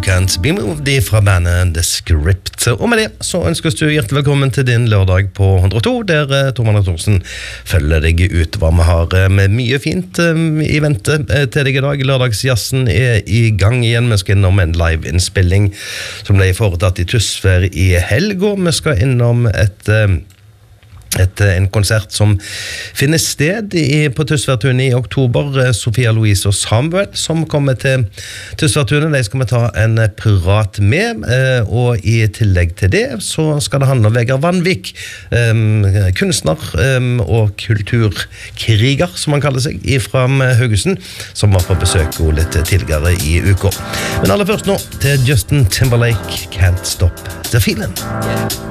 Can't Be Moved fra bandet The Script. Og med det så ønskes du hjertelig velkommen til din lørdag på 102, der Tormann Thorsen følger deg ut hva vi har med mye fint i vente til deg i dag. Lørdagsjazzen i gang igjen. Vi skal innom en live-innspilling som ble foretatt i Tysvær i helga. Vi skal innom en konsert som finner sted på Tysværtunet i oktober. Sofia Louise og Samuel som kommer til Tysværtunet, de skal vi ta en prat med, og i tillegg til det så skal det handle om Vegard Vanvik, kunstner og kulturkriger som han kaller seg, fra Haugesund, som var på besøk litt tidligere i uka. Men aller først nå til Justin Timberlake, Can't Stop the Feeling.